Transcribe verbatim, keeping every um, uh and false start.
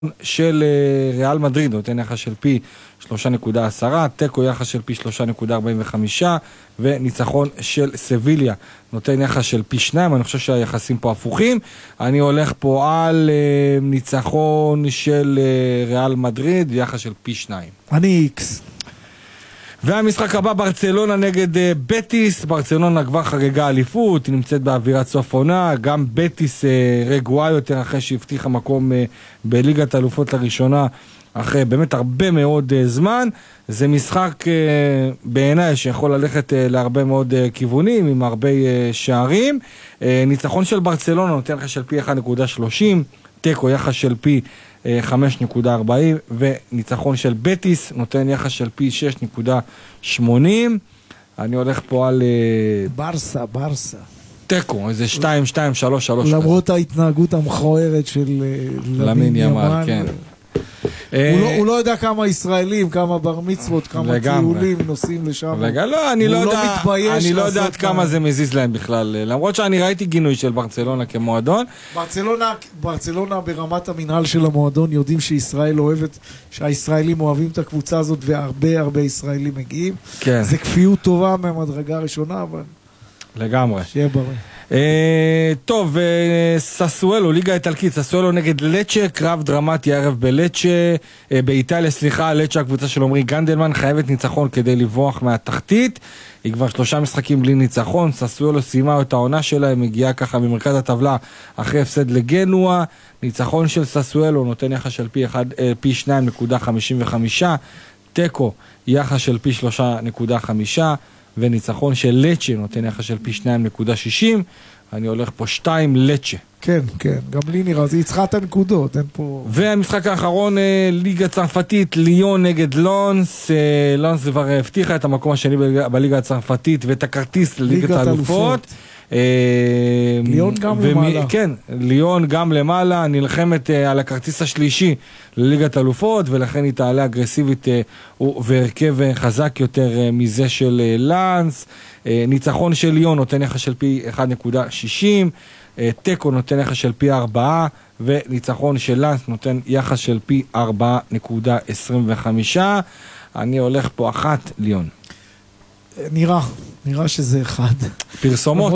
של ריאל מדריד נותן יחס של פי שלוש נקודה עשר, טקו יחס של פי שלוש נקודה ארבעים וחמש וניצחון של סביליה נותן יחס של פי שניים. אני חושב שהיחסים פה הפוכים. אני הולך פה על uh, ניצחון של uh, ריאל מדריד ויחס של פי שניים. אני איקס. והמשחק הבא, ברצלונה נגד uh, בטיס. ברצלונה כבר חגגה אליפות, היא נמצאת באווירת סוף עונה. גם בטיס uh, רגועה יותר אחרי שהבטיחה מקום uh, בליגת האלופות לראשונה אחרי באמת הרבה מאוד uh, זמן. זה משחק uh, בעיניי שיכול ללכת uh, להרבה מאוד uh, כיוונים עם הרבה uh, שערים. uh, ניצחון של ברצלונה נותן יחס של פי אחת נקודה שלושים, טקו יחס של פי חמש נקודה ארבעים וניצחון של בטיס נותן יחס של פי שש נקודה שמונים. אני הולך פה על ברסה, ברסה. טקו, איזה שתיים, שתיים, שלוש, שלוש. למרות ההתנהגות המכוערת של למין ימל, כן. הוא לא יודע כמה ישראלים, כמה בר מצוות, כמה טיולים נוסעים לשם. רגע, לא, אני לא יודע עד כמה זה מזיז להם בכלל, למרות שאני ראיתי גינוי של ברצלונה כמועדון. ברצלונה ברמת המנהל של המועדון יודעים שישראל אוהבת, שהישראלים אוהבים את הקבוצה הזאת והרבה הרבה ישראלים מגיעים. זה כפיות טובה מהמדרגה הראשונה, אבל לגמרי. שיהיה בריא. טוב, ססואלו, ליגה איטלקית, ססואלו נגד לצ'ה, קרב דרמטי הערב בלצ'ה, באיטליה, סליחה, לצ'ה, הקבוצה של עומרי גנדלמן, חייבת ניצחון כדי לברוח מהתחתית, היא כבר שלושה משחקים בלי ניצחון. ססואלו סיימה את העונה שלה, מגיעה ככה במרכז הטבלה אחרי הפסד לגנואה. ניצחון של ססואלו נותן יחס של פי שניים נקודה חמישים וחמש, טקו יחס של פי שלוש נקודה חמש, וניצחון של לצ'ה נותן יחס של פי שניים נקודה שישים. אני הולך פה שתיים לצ'ה. כן, כן, גם לי נראה, זה יצחה את הנקודות, אין פה... והמשחק האחרון, ליגה צרפתית, ליון נגד לונס. לונס כבר הבטיחה את המקום השני בליגה הצרפתית ואת הכרטיס לליגת האלופות. ליון גם למעלה. כן, ליון גם למעלה, נלחמת על הכרטיס השלישי לליגת האלופות, ולכן היא תעלה אגרסיבית והרכב חזק יותר מזה של לנס. ניצחון של ליון נותן יחס של פי אחת נקודה שישים, טקו נותן יחס של פי ארבע, וניצחון של לנס נותן יחס של פי ארבע נקודה עשרים וחמש. אני הולך פה אחת ליון. נראה, נראה שזה אחד. פרסומות.